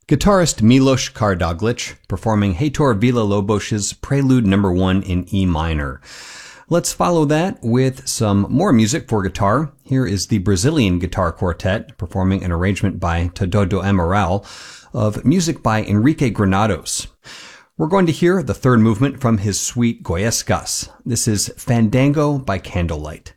Guitarist Milos Kardaglich performing Heitor Villa-Lobos's Prelude No. 1 in E minor. Let's follow that with some more music for guitar. Here is the Brazilian Guitar Quartet performing an arrangement by Teododo Amaral of music by Enrique Granados. We're going to hear the third movement from his suite Goiásgás. This is Fandango by Candlelight.